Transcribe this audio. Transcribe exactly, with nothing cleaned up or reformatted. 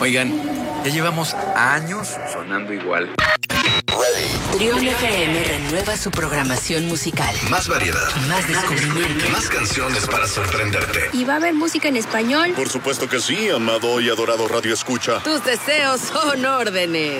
Oigan, ya llevamos años sonando igual. Trión F M renueva su programación musical. Más variedad. Más descubrimiento. Más canciones para sorprenderte. ¿Y va a haber música en español? Por supuesto que sí, amado y adorado Radio Escucha. Tus deseos son órdenes.